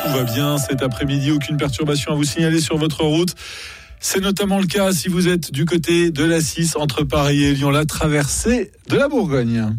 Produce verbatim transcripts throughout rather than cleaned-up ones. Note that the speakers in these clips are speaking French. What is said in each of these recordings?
tout va bien cet après-midi, aucune perturbation à vous signaler sur votre route. C'est notamment le cas si vous êtes du côté de l'A six entre Paris et Lyon, la traversée de la Bourgogne.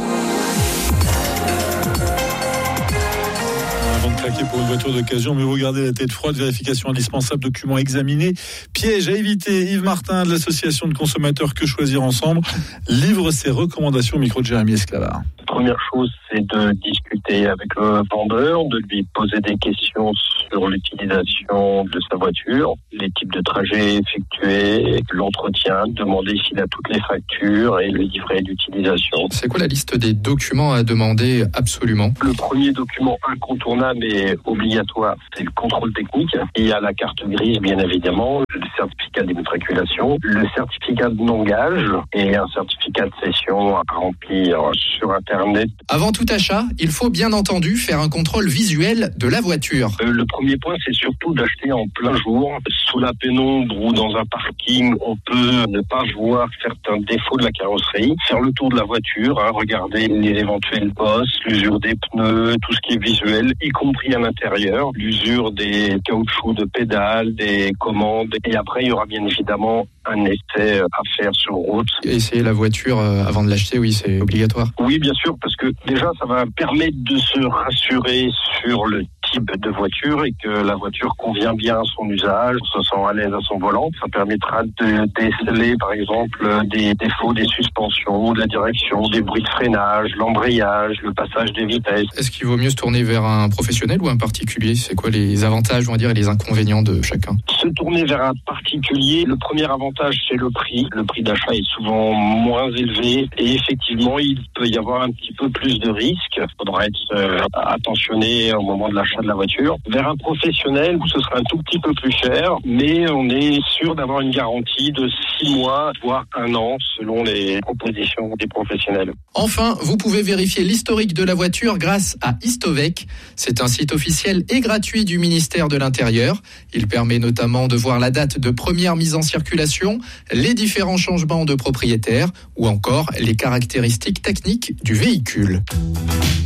Avant de claquer pour une voiture d'occasion, mais vous gardez la tête froide, vérification indispensable, documents examinés, piège à éviter. Yves Martin de l'association de consommateurs Que Choisir Ensemble livre ses recommandations au micro de Jérémy Esclavard. Première chose, c'est de discuter avec le vendeur, de lui poser des questions sur l'utilisation de sa voiture, les types de trajets effectués, l'entretien, demander s'il a toutes les factures et le livret d'utilisation. C'est quoi la liste des documents à demander absolument ? Le premier document incontournable et obligatoire, c'est le contrôle technique. Il y a la carte grise, bien évidemment, le certificat d'immatriculation, le certificat de non-gage et un certificat de cession à remplir sur Internet. Avant tout achat, il faut bien entendu faire un contrôle visuel de la voiture. Euh, le premier point, c'est surtout d'acheter en plein jour. Sous la pénombre ou dans un parking, on peut ne pas voir certains défauts de la carrosserie. Faire le tour de la voiture, hein, regarder les éventuelles bosses, l'usure des pneus, tout ce qui est visuel, y compris à l'intérieur, l'usure des caoutchoucs de pédales, des commandes. Et après, il y aura bien évidemment un essai à faire sur route. Essayer la voiture avant de l'acheter, oui, c'est obligatoire. Oui, bien sûr, parce que déjà, ça va permettre de se rassurer sur le type de voiture et que la voiture convient bien à son usage, se sent à l'aise à son volant. Ça permettra de déceler, par exemple, des défauts des suspensions, de la direction, des bruits de freinage, l'embrayage, le passage des vitesses. Est-ce qu'il vaut mieux se tourner vers un professionnel ou un particulier ? C'est quoi les avantages, on va dire, et les inconvénients de chacun ? Se tourner vers un particulier, le premier avantage, c'est le prix. Le prix d'achat est souvent moins élevé et effectivement, il peut y avoir un petit peu plus de risques. Il faudra être euh, attentionné au moment de l'achat de la voiture. Vers un professionnel, où ce sera un tout petit peu plus cher, mais on est sûr d'avoir une garantie de six mois, voire un an, selon les propositions des professionnels. Enfin, vous pouvez vérifier l'historique de la voiture grâce à Histovec. C'est un site officiel et gratuit du ministère de l'Intérieur. Il permet notamment de voir la date de première mise en circulation, les différents changements de propriétaire ou encore les caractéristiques techniques du véhicule.